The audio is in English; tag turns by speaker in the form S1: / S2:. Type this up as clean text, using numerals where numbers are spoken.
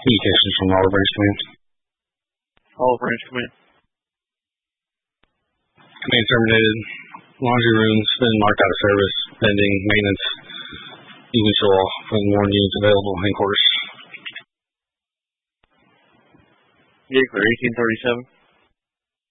S1: Communications from Olive Branch Command.
S2: Olive Branch Command.
S1: Command terminated. Laundry room's been marked out of service, pending maintenance. You can show off for more units available in quarters.
S2: Yeah, clear 1837.